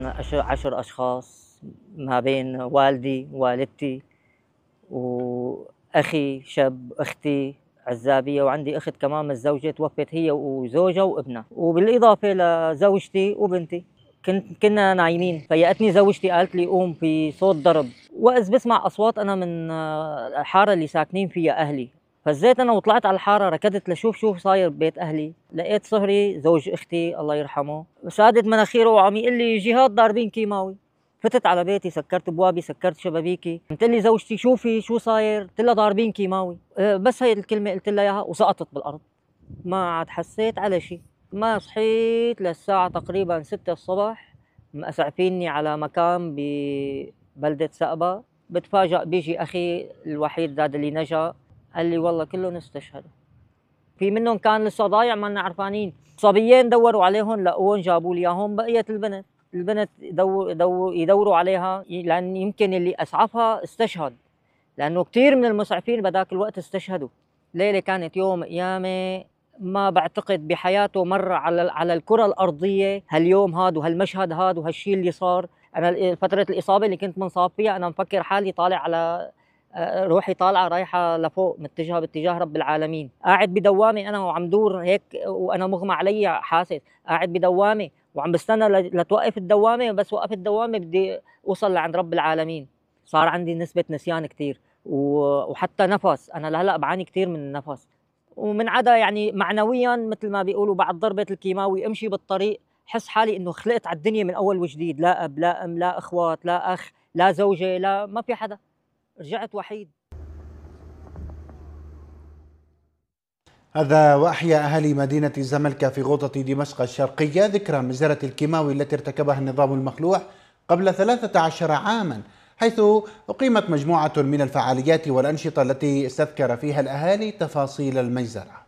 10 أشخاص، ما بين والدي، والدتي، وأخي شاب، أختي عزابية، وعندي أخت كمان متزوجة توفت هي وزوجها وابنها، وبالإضافة لزوجتي وبنتي. كنا نايمين، فيأتني زوجتي قالت لي قوم في صوت ضرب، وإذ بسمع أصوات أنا من الحارة اللي ساكنين فيها أهلي. فزيت أنا وطلعت على الحارة، ركضت لشوف شو صاير ببيت أهلي. لقيت صهري زوج أختي الله يرحمه سادد مناخيره وعم يقول لي جهاد ضاربين كيماوي. فتت على بيتي، سكرت ابوابي، سكرت شبابيكي، قلت لي زوجتي شوفي شو صاير، قلت لها ضاربين كيماوي. بس هي الكلمه قلت لها اياها وسقطت بالارض. ما عاد حسيت على شيء. ما صحيت للساعه تقريبا 6 الصبح، مسعفيني على مكان ببلده سقبه. بتفاجأ بيجي اخي الوحيد ذا اللي نجا، قال لي والله كلهم استشهدوا. في منهم كان لسه ضايع ما لنا عرفانين. صبيين دوروا عليهم لقوهم جابوا لي اياهم. بقيت البنت يدوروا عليها، لان يمكن اللي اسعفها استشهد، لانه كثير من المسعفين بذاك الوقت استشهدوا. ليله كانت يوم قيامه، ما بعتقد بحياته مر على الكره الارضيه هاليوم هذا وهالمشهد هذا وهالشيء اللي صار. انا فتره الاصابه اللي كنت منصاب فيها انا مفكر حالي طالع على روحي طالعه رايحه لفوق متجهه باتجاه رب العالمين. قاعد بدوامه انا وعم دور هيك وانا مغمى علي حاسس. قاعد بدوامه وعم بستنى لتوقف الدوامه، بس وقفت الدوامه بدي اوصل لعند رب العالمين. صار عندي نسبه نسيان كثير، وحتى نفس انا لهلا بعاني كثير من النفس. ومن عدا يعني معنويا مثل ما بيقولوا بعد ضربه الكيماوي امشي بالطريق حس حالي انه خلقت على الدنيا من اول وجديد. لا اب لا ام لا اخوات لا اخ لا زوجه لا ما في حدا. رجعت وحيد. هذا وأحيا أهالي مدينة زملكة في غوطة دمشق الشرقية ذكرى مجزرة الكيماوي التي ارتكبها النظام المخلوع قبل 13 عاما، حيث أقيمت مجموعة من الفعاليات والأنشطة التي استذكر فيها الأهالي تفاصيل المجزرة.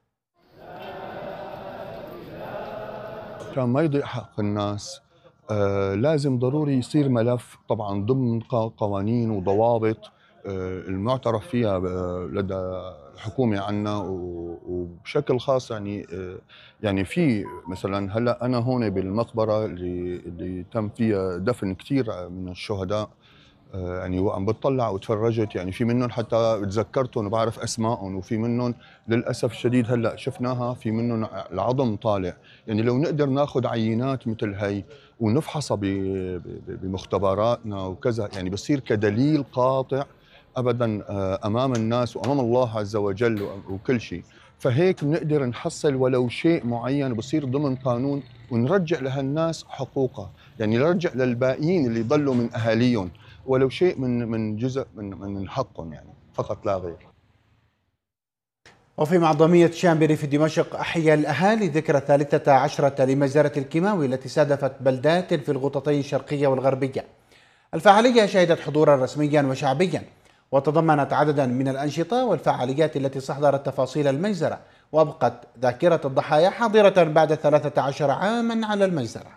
عشان ما يضيع حق الناس لازم ضروري يصير ملف طبعا ضمن قوانين وضوابط المعترف فيها لدى الحكومة عنا، وبشكل خاص يعني في مثلا هلا أنا هون بالمقبرة اللي تم فيها دفن كثير من الشهداء، يعني وعم بتطلع وتفرجت، يعني في منهم حتى تذكرتهم وبعرف اسمائهم، وفي منهم للاسف الشديد هلا شفناها في منهم العظم طالع. يعني لو نقدر ناخذ عينات مثل هي ونفحصها بمختبراتنا وكذا، يعني بصير كدليل قاطع ابدا امام الناس وامام الله عز وجل وكل شيء. فهيك بنقدر نحصل ولو شيء معين بصير ضمن قانون ونرجع لهالناس حقوقها، يعني نرجع للباقيين اللي ضلوا من اهاليهم ولو شيء من جزء من حقهم، يعني فقط لا غير. وفي معظمية شامبري في دمشق أحيا الأهالي ذكرى 13 لمجزرة الكيماوي التي استهدفت بلدات في الغوطتين الشرقية والغربية. الفعالية شهدت حضورا رسميا وشعبيا، وتضمنت عددا من الأنشطة والفعاليات التي استحضرت تفاصيل المجزرة، وأبقت ذاكرة الضحايا حاضرة بعد 13 عاما على المجزرة.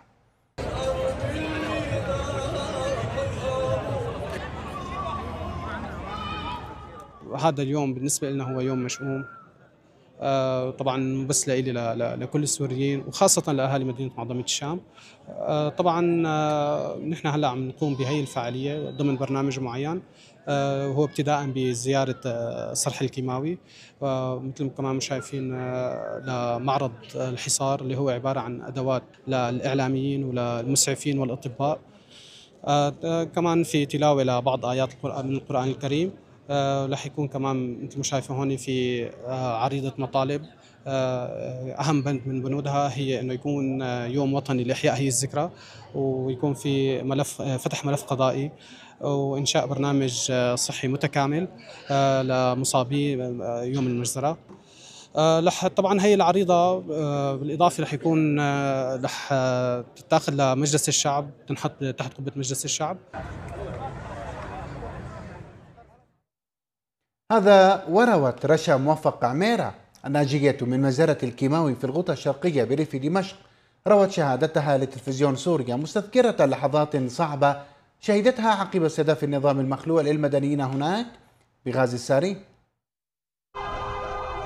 هذا اليوم بالنسبة لنا هو يوم مشؤوم، طبعا بس لإلي لكل السوريين وخاصة لأهالي مدينة معظمية الشام. طبعا نحن هلا عم نقوم بهي الفعالية ضمن برنامج معين، وهو ابتداء بزيارة صرح الكيماوي، مثل ما كمان شايفين لمعرض الحصار اللي هو عبارة عن أدوات للإعلاميين وللمسعفين والأطباء. كمان في تلاوة لبعض آيات من القرآن الكريم. رح يكون كمان مثل ما شايفين هون في عريضة مطالب، أهم بند من بنودها هي أنه يكون يوم وطني لإحياء هي الذكرى، ويكون في فتح ملف قضائي، وإنشاء برنامج صحي متكامل لمصابي يوم المجزرة. طبعا هي العريضة بالإضافة رح يكون رح تتاخذ لمجلس الشعب، تنحط تحت قبة مجلس الشعب. هذا وروت رشا موفق عميرة الناجية من مجزرة الكيماوي في الغوطة الشرقية بريف دمشق، روت شهادتها لتلفزيون سوريا مستذكرة لحظات صعبة شهدتها عقب استهداف النظام المخلوع للمدنيين هناك بغاز السارين.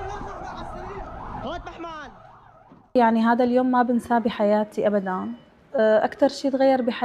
يعني هذا اليوم ما بنساه بحياتي أبدا. أكثر شيء تغير